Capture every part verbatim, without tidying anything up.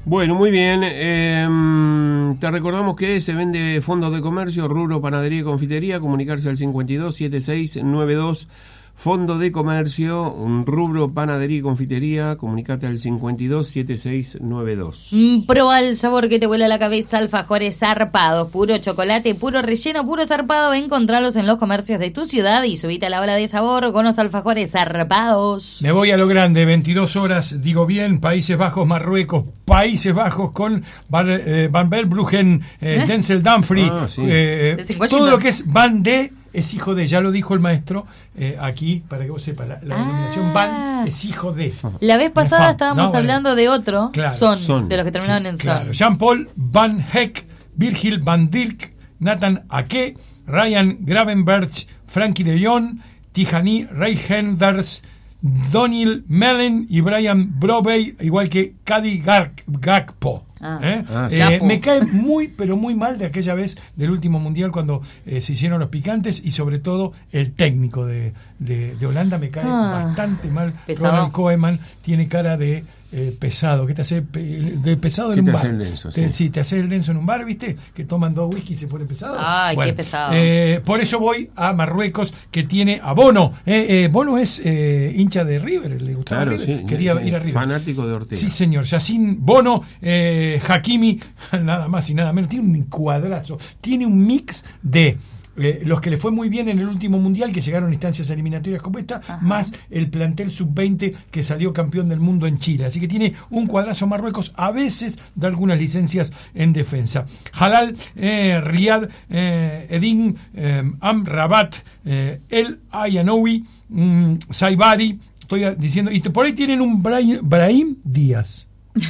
Bueno, muy bien. Eh, te recordamos que se vende fondos de comercio, rubro, panadería y confitería. Comunicarse al cincuenta y dos setenta y seis noventa y dos. Fondo de comercio, un rubro, panadería y confitería. Comunicate al cincuenta y dos setenta y seis noventa y dos. Mm, Proba el sabor que te vuela la cabeza. Alfajores zarpados, puro chocolate, puro relleno, puro zarpado. Encontralos en los comercios de tu ciudad y subite a la ola de sabor con los alfajores zarpados. Me voy a lo grande, veintidós horas, digo bien, Países Bajos, Marruecos, Países Bajos con Van, eh, Van Verbruggen, eh, ¿Eh? Denzel Dumfries, ah, sí. eh, todo lo que es Van de... Es hijo de, ya lo dijo el maestro eh, aquí, para que vos sepas, la, la ah. denominación Van es hijo de. La vez pasada Fan. estábamos no, hablando vale. de otro, claro, son, son, de los que terminaban sí, en claro. son. Jean-Paul Van Heck, Virgil van Dijk, Nathan Ake, Ryan Gravenberch, Frankie de Jong, Tijani Reijenders, Donald Mellen y Brian Brobey, igual que Cady Gakpo. Ah. ¿Eh? Ah, eh, me cae muy, pero muy mal de aquella vez del último mundial cuando eh, se hicieron los picantes y sobre todo el técnico de, de, de Holanda me cae ah, bastante mal. Pesado. Ronald Koeman tiene cara de eh, pesado, que te hace pe, de pesado en un bar. Denso, sí. Te, sí, te hace el denso en un bar, ¿viste? Que toman dos whisky y se pone pesado. Ay, bueno, qué pesado. Eh, por eso voy a Marruecos, que tiene a Bono. Eh, eh, Bono es eh, hincha de River, le gustaba claro, River. Sí, quería sí, ir a River. Fanático de Ortega. Sí, señor. Yacine Bono, eh, Hakimi, nada más y nada menos. Tiene un cuadrazo, tiene un mix de eh, los que le fue muy bien en el último mundial, que llegaron a instancias eliminatorias como esta, ajá, más el plantel sub veinte que salió campeón del mundo en Chile. Así que tiene un cuadrazo Marruecos, a veces da algunas licencias en defensa. Halal, eh, Riyad, eh, Edin, eh, Amrabat, eh, El Ayanoui, mm, Saibari, estoy diciendo, y por ahí tienen un Brahim, Brahim Díaz.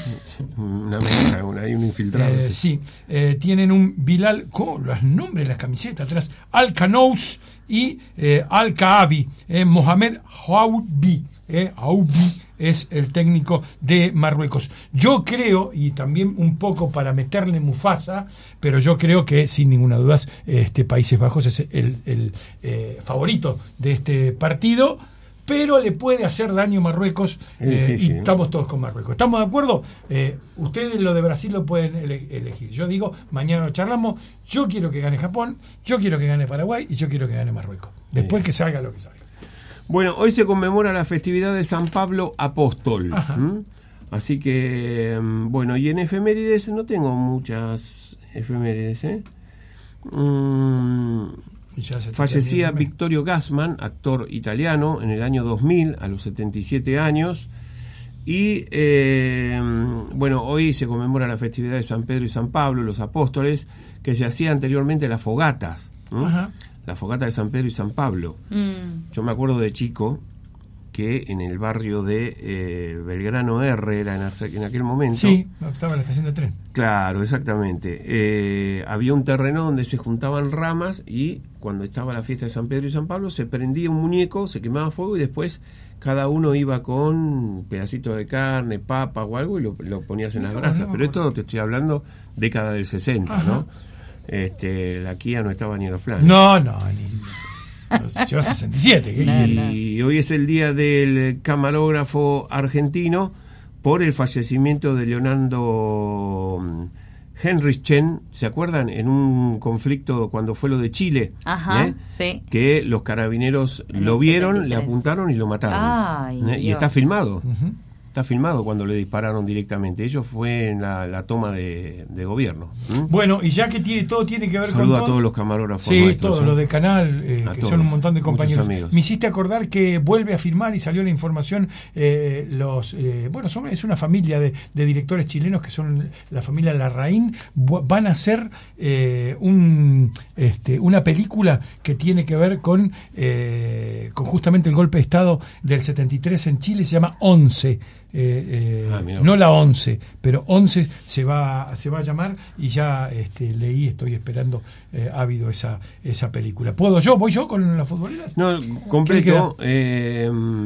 Una mezcla, una, hay un infiltrado. Eh, sí, eh, tienen un Bilal, con los nombres de las camisetas atrás, Al-Kanous y eh, Al-Kaabi, eh, Mohamed Houbi, eh, Houbi es el técnico de Marruecos. Yo creo, y también un poco para meterle Mufasa, pero yo creo que sin ninguna duda este Países Bajos es el, el eh, favorito de este partido, pero le puede hacer daño Marruecos, eh, difícil, y estamos ¿eh? todos con Marruecos. ¿Estamos de acuerdo? Eh, ustedes lo de Brasil lo pueden ele- elegir. Yo digo, mañana lo charlamos, yo quiero que gane Japón, yo quiero que gane Paraguay y yo quiero que gane Marruecos. Después que salga lo que salga. Bueno, hoy se conmemora la festividad de San Pablo Apóstol. ¿Mm? Así que, bueno, y en efemérides no tengo muchas efemérides, ¿eh? Mm, fallecía Vittorio Gassman, actor italiano, en el año dos mil, a los setenta y siete años. Y eh, bueno, hoy se conmemora la festividad de San Pedro y San Pablo, los apóstoles, que se hacía anteriormente las fogatas, ¿no? Ajá. La fogata de San Pedro y San Pablo. Mm. Yo me acuerdo de chico que en el barrio de eh, Belgrano R, era en, en aquel momento. Sí, estaba en la estación de tren. Claro, exactamente. Eh, había un terreno donde se juntaban ramas y cuando estaba la fiesta de San Pedro y San Pablo se prendía un muñeco, se quemaba fuego y después cada uno iba con pedacitos de carne, papa o algo y lo, lo ponías en las no, brasas. No, Pero esto te estoy hablando década del sesenta, ajá, ¿no? Este, la Kia no estaba ni en los planes. No, no, ni... Lleva sesenta y siete. ¿Qué y quiere? Hoy es el día del camarógrafo argentino por el fallecimiento de Leonardo Henrichen. ¿Se acuerdan? En un conflicto cuando fue lo de Chile. Ajá, ¿eh? Sí. Que los carabineros en lo vieron, setenta y tres. Le apuntaron y lo mataron. Ay, ¿eh? Y está filmado. Uh-huh. Está filmado cuando le dispararon directamente. Ellos fue en la, la toma de, de gobierno. ¿Mm? Bueno, y ya que tiene todo tiene que ver Saludo con todo, a todos los camarógrafos. Sí, nuestros, todos ¿eh? los de Canal, eh, que todos, son un montón de compañeros. Me hiciste acordar que vuelve a firmar y salió la información. Eh, los eh, bueno, son, es una familia de, de directores chilenos que son la familia Larraín. Van a hacer eh, un, este, una película que tiene que ver con, eh, con justamente el golpe de Estado del setenta y tres en Chile. Se llama once. Eh, eh, ah, no la once, pero once se va se va a llamar y ya este, leí, estoy esperando eh, ávido esa esa película. ¿Puedo yo? ¿Voy yo con las futboleras? No, completo. Eh,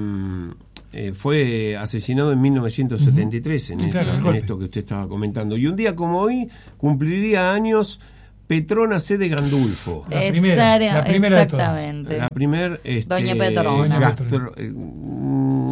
eh, fue asesinado en mil novecientos setenta y tres, uh-huh. en, claro, el, en esto que usted estaba comentando. Y un día como hoy cumpliría años Petrona C. de Gandulfo. La primera, la primera exactamente. de todas. La primera, este, Doña Petrona. Gastro, eh,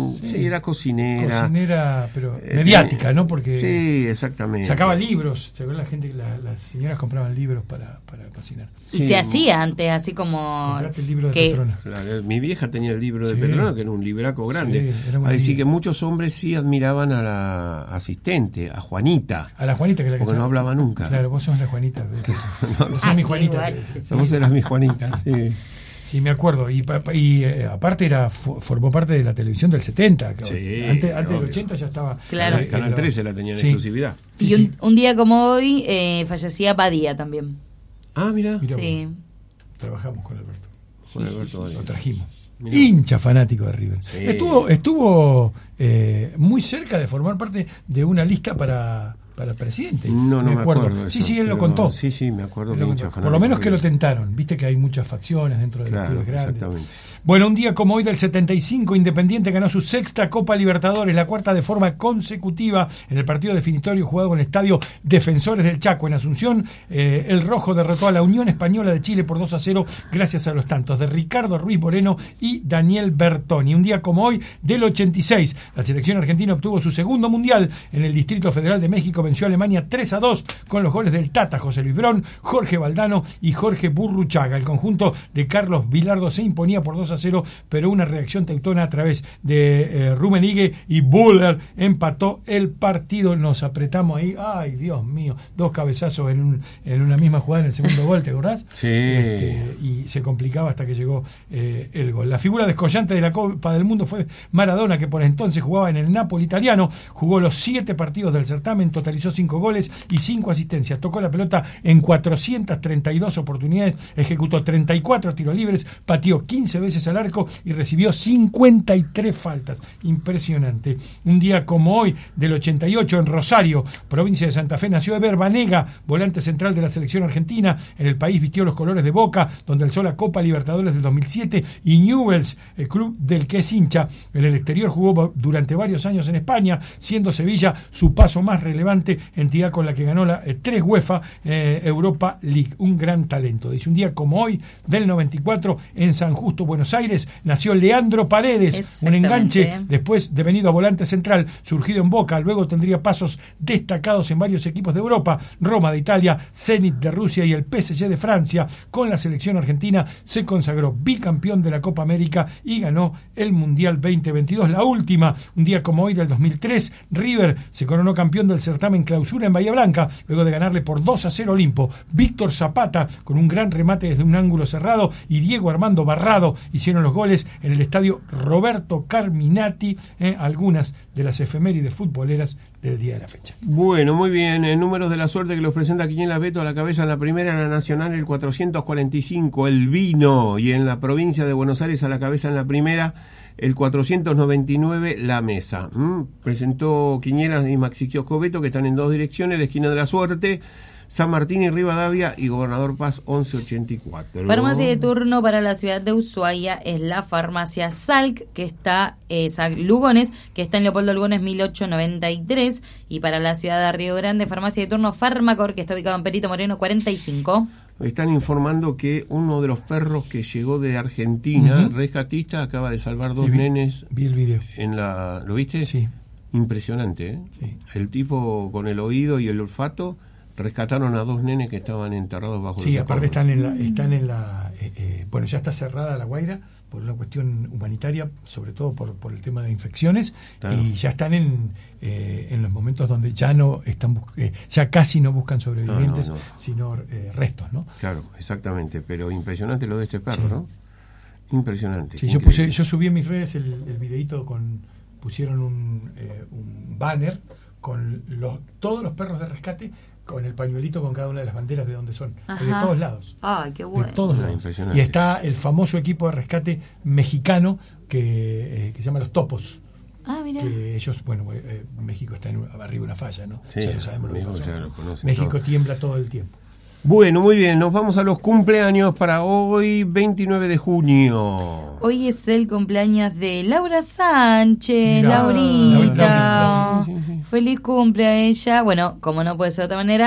sí, sí, era cocinera. Cocinera, pero eh, mediática, ¿no? Porque sí, exactamente. Sacaba libros. Se ve la gente, la, las señoras compraban libros para, para cocinar. Y sí, se hacía antes, así como... Comprate el libro de que... Petrona. Claro, mi vieja tenía el libro de sí. Petrona, que era un libraco grande. Sí, Así que muchos hombres sí admiraban a la asistente, a Juanita. A la Juanita, que la que porque sabe. No hablaba nunca. Claro, vos sos la Juanita. no, vos sos mi Juanita. Vos eras mi Juanita, sí. Sí, me acuerdo. Y, y eh, aparte era formó parte de la televisión del setenta. Sí, antes antes del ochenta ya estaba. Claro. El Canal trece la tenía en sí. exclusividad. Y sí, un, sí. un día como hoy eh, fallecía Badía también. Ah, mira. Mirá sí. Vos. Trabajamos con Alberto. Con Alberto sí, sí, sí, lo trajimos. Mirá. Hincha fanático de River. Sí. Estuvo, estuvo eh, muy cerca de formar parte de una lista para... para presidente. No, no me, me acuerdo. acuerdo sí, eso, sí, él pero, lo contó. Sí, sí, me acuerdo. Que hincha, Por lo menos que lo tentaron. Viste que hay muchas facciones dentro de claro, los clubes grandes. Exactamente. Bueno, un día como hoy del setenta y cinco, Independiente ganó su sexta Copa Libertadores, la cuarta de forma consecutiva en el partido definitorio jugado en el estadio Defensores del Chaco en Asunción. Eh, el rojo derrotó a la Unión Española de Chile por dos a cero gracias a los tantos de Ricardo Ruiz Moreno y Daniel Bertoni. Un día como hoy del ochenta y seis, la selección argentina obtuvo su segundo mundial en el Distrito Federal de México, venció a Alemania tres a dos con los goles del Tata, José Luis Brón, Jorge Valdano y Jorge Burruchaga. El conjunto de Carlos Bilardo se imponía por dos a cero, pero una reacción teutona a través de eh, Rummenigge y Buller empató el partido. Nos apretamos ahí, ay Dios mío, dos cabezazos en, un, en una misma jugada en el segundo gol, ¿te acordás? Sí. Este, y se complicaba hasta que llegó eh, el gol. La figura descollante de la Copa del Mundo fue Maradona, que por entonces jugaba en el Napoli italiano, jugó los siete partidos del certamen, totalizó cinco goles y cinco asistencias, tocó la pelota en cuatrocientas treinta y dos oportunidades, ejecutó treinta y cuatro tiros libres, pateó quince veces al arco y recibió cincuenta y tres faltas. Impresionante. Un día como hoy del ochenta y ocho en Rosario, provincia de Santa Fe, nació Eber Banega, volante central de la selección argentina. En el país vistió los colores de Boca, donde alzó la Copa Libertadores del dos mil siete, y Newell's, el club del que es hincha. En el exterior jugó durante varios años en España, siendo Sevilla su paso más relevante, entidad con la que ganó la eh, tres UEFA eh, Europa League. Un gran talento. Dice, un día como hoy del noventa y cuatro en San Justo, Buenos Aires, nació Leandro Paredes, un enganche después de venido a volante central, surgido en Boca, luego tendría pasos destacados en varios equipos de Europa, Roma de Italia, Zenit de Rusia y el P S G de Francia. Con la selección argentina se consagró bicampeón de la Copa América y ganó el Mundial veinte veintidós. La última, un día como hoy del dos mil tres, River se coronó campeón del certamen Clausura en Bahía Blanca, luego de ganarle por dos a cero Olimpo. Víctor Zapata, con un gran remate desde un ángulo cerrado, y Diego Armando Barrado hicieron los goles en el estadio Roberto Carminati. Eh, algunas de las efemérides futboleras del día de la fecha. Bueno, muy bien. En números de la suerte que los presenta Quiniela Beto, a la cabeza en la primera, en la nacional, el cuatrocientos cuarenta y cinco, el vino. Y en la provincia de Buenos Aires, a la cabeza en la primera, el cuatrocientos noventa y nueve, la mesa. ¿Mm? Presentó Quinielas y Maxi Kiosco Beto, que están en dos direcciones, la esquina de la suerte, San Martín y Rivadavia, y Gobernador Paz once ochenta y cuatro. Farmacia de turno para la ciudad de Ushuaia es la farmacia Salk, que está eh, Salk Lugones, que está en Leopoldo Lugones mil ochocientos noventa y tres, y para la ciudad de Río Grande, farmacia de turno Farmacor, que está ubicado en Perito Moreno cuarenta y cinco. Están informando que uno de los perros que llegó de Argentina, uh-huh, rescatista, acaba de salvar dos sí, vi, nenes. Vi el video. En la, ¿lo viste? Sí. Impresionante, ¿eh? Sí. El tipo con el oído y el olfato rescataron a dos nenes que estaban enterrados bajo. Sí, los aparte escombros. están en la, están en la eh, eh, bueno, ya está cerrada La Guaira por una cuestión humanitaria, sobre todo por, por el tema de infecciones, claro, y ya están en eh, en los momentos donde ya no están bus- eh, ya casi no buscan sobrevivientes, no, no, no. sino eh, restos, ¿no? Claro, exactamente, pero impresionante lo de este perro, sí, ¿no? Impresionante. Sí, yo puse, yo subí en mis redes el, el videito con, pusieron un, eh, un banner con los, todos los perros de rescate, con el pañuelito con cada una de las banderas de donde son, de todos lados. Ay, qué bueno. De todos no, lados. Y está el famoso equipo de rescate mexicano que, eh, que se llama los Topos. Ah, mira. Que ellos, bueno, eh, México está en, arriba de una falla, ¿no? Sí, ya lo sabemos lo que pasó. Ya lo conocen México todos. Tiembla todo el tiempo. Bueno, muy bien, nos vamos a los cumpleaños para hoy, veintinueve de junio. Hoy es el cumpleaños de Laura Sánchez, Mirá, Laurita. Laura, Laura, sí, sí, sí. Feliz cumple a ella. Bueno, como no puede ser de otra manera,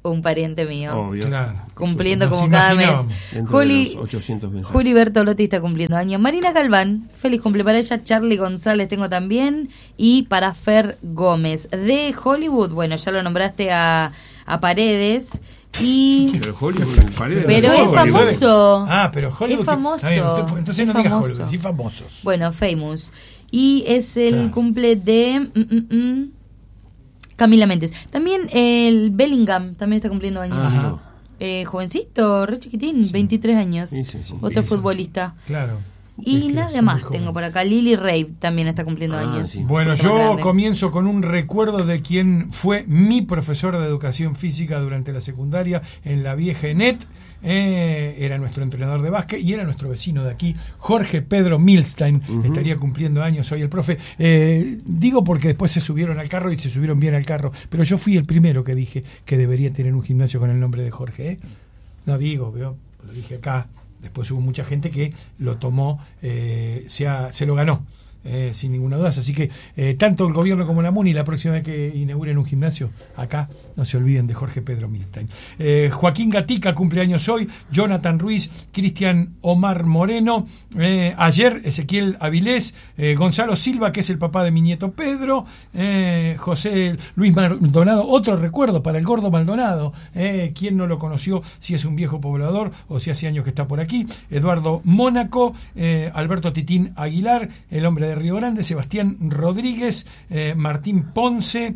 un pariente mío. Obvio. Claro. Cumpliendo Nos como cada mes. imaginábamos. Dentro Juli, de los ochocientos mensajes. Juli Bertolotti está cumpliendo años. Marina Galván, feliz cumple para ella. Charlie González tengo también. Y para Fer Gómez. De Hollywood, bueno, ya lo nombraste a, a Paredes. Y... Pero Hollywood, Paredes, Pero no es Hollywood. famoso. Ah, pero Hollywood. Es famoso. Está bien, entonces, entonces no Es digas famoso. Hollywood, sí famosos. Bueno, famous. Y es el Claro. cumple de mm, mm, mm, Camila Méndez. También el Bellingham también está cumpliendo años. Ajá. Eh, jovencito, re chiquitín, veintitrés años. Sí, sí, sí. Otro Sí, futbolista. Claro. Y Es que nada son muy más jóvenes. tengo por acá. Lily Rave también está cumpliendo Ah, años. sí. Bueno, Un poquito yo más grande. comienzo con un recuerdo de quien fue mi profesor de educación física durante la secundaria en la vieja ENET. Eh, era nuestro entrenador de básquet y era nuestro vecino de aquí, Jorge Pedro Milstein. Uh-huh. Estaría cumpliendo años hoy el profe. Eh, digo porque después se subieron al carro y se subieron bien al carro, pero yo fui el primero que dije que debería tener un gimnasio con el nombre de Jorge. ¿eh? No digo, veo, lo dije acá. Después hubo mucha gente que lo tomó, eh, se, ha, se lo ganó, eh, sin ninguna duda. Así que eh, tanto el gobierno como la MUNI, la próxima vez que inauguren un gimnasio, acá no se olviden de Jorge Pedro Milstein. Eh, Joaquín Gatica, cumpleaños hoy, Jonathan Ruiz, Cristian Omar Moreno, eh, ayer Ezequiel Avilés, eh, Gonzalo Silva, que es el papá de mi nieto Pedro, eh, José Luis Maldonado, otro recuerdo para el gordo Maldonado, eh, quien no lo conoció, si es un viejo poblador o si hace años que está por aquí, Eduardo Mónaco, eh, Alberto Titín Aguilar, el hombre de Río Grande, Sebastián Rodríguez, eh, Martín Ponce,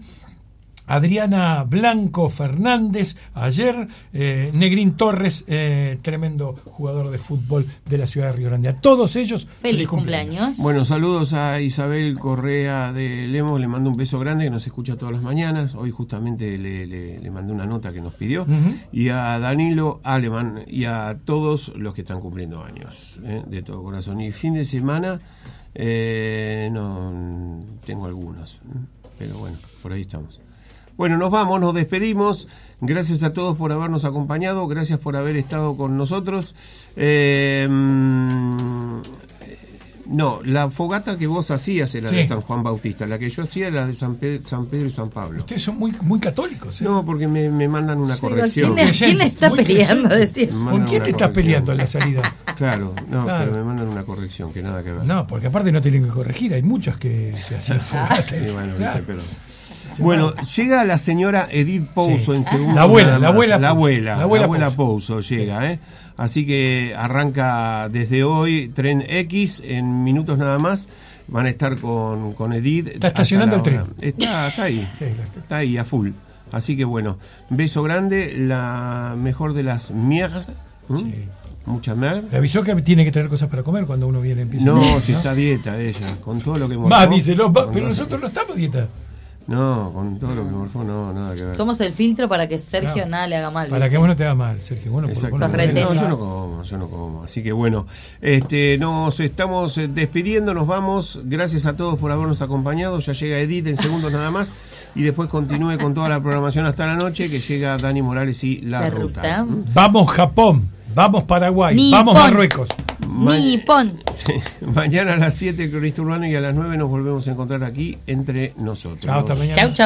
Adriana Blanco Fernández, ayer, eh, Negrín Torres, eh, tremendo jugador de fútbol de la ciudad de Río Grande. A todos ellos, Feliz, feliz cumpleaños. cumpleaños. Bueno, saludos a Isabel Correa de Lemos, le mando un beso grande que nos escucha todas las mañanas. Hoy justamente le, le, le mandé una nota que nos pidió. Uh-huh. Y a Danilo Aleman y a todos los que están cumpliendo años, ¿eh? De todo corazón. Y fin de semana, eh, no tengo algunos, pero bueno, por ahí estamos. Bueno, nos vamos, nos despedimos. Gracias a todos por habernos acompañado, gracias por haber estado con nosotros. Eh, no, la fogata que vos hacías era sí. de San Juan Bautista, la que yo hacía era de San Pedro, San Pedro y San Pablo. Ustedes son muy, muy católicos, ¿eh? No, porque me, me mandan una corrección. ¿Quién, ¿quién está muy peleando? Decir? ¿Con quién te estás peleando en la salida? Claro, no, claro. Pero me mandan una corrección, que nada que ver. No, porque aparte no tienen que corregir, hay muchos que, que hacían fogata. Sí, bueno, claro. Pero... Bueno, llega la señora Edith Pouso sí. en segundo. La abuela, la abuela, la abuela, la abuela, la abuela Pouso, Pouso llega, sí. ¿eh? Así que arranca desde hoy Tren X, en minutos nada más. Van a estar con, con Edith. Está estacionando el tren. Está, está ahí, sí, está ahí a full. Así que bueno, beso grande, la mejor de las mierdas. ¿Mm? Sí. Mucha mer. Le avisó que tiene que traer cosas para comer cuando uno viene. Empieza no, a... si ¿no? está dieta ella, con todo lo que morfó. Más, dice, lo, pero no nosotros no estamos dieta. No, con todo lo que morfó, no, nada que ver. Somos el filtro para que Sergio claro. nada le haga mal. Para ¿viste? Que vos no te haga mal, Sergio. Bueno, por, por no, yo no como, yo no como. Así que bueno, este, nos estamos despidiendo, nos vamos. Gracias a todos por habernos acompañado. Ya llega Edith en segundos nada más. Y después continúe con toda la programación hasta la noche, que llega Dani Morales y La, la Ruta. ruta. ¿Mm? Vamos Japón, vamos Paraguay, Ni vamos pon. Marruecos. Ma- Nippon. Sí. Mañana a las siete, Cronista Urbano, y a las nueve nos volvemos a encontrar aquí entre nosotros. Chao, hasta mañana. Chau, chau.